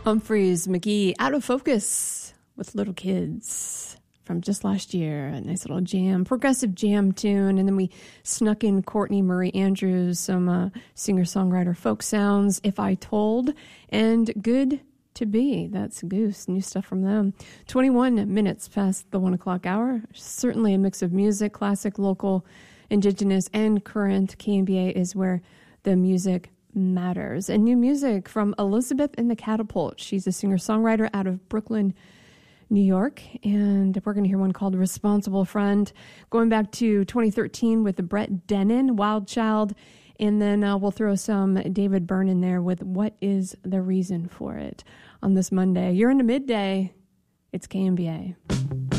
Humphreys McGee, Out of Focus with Little Kids from just last year. A nice little jam, progressive jam tune. And then we snuck in Courtney Marie Andrews, some singer-songwriter folk sounds, If I Told, and Good to Be. That's Goose, new stuff from them. 21 minutes past the 1 o'clock hour. Certainly a mix of music, classic, local, indigenous, and current. KMBA is where the music matters. And new music from Elizabeth and the Catapult. She's a singer-songwriter out of Brooklyn, New York, and we're going to hear one called Responsible Friend, going back to 2013 with Brett Dennen, Wild Child, and then we'll throw some David Byrne in there with What Is the Reason for It on this Monday. You're in the midday. It's KMBA.